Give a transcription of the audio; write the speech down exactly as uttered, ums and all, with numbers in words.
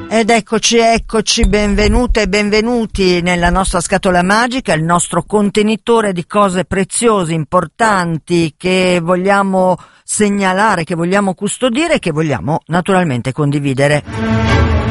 Ed eccoci, eccoci, benvenute e benvenuti nella nostra scatola magica, il nostro contenitore di cose preziose, importanti, che vogliamo segnalare, che vogliamo custodire e che vogliamo naturalmente condividere.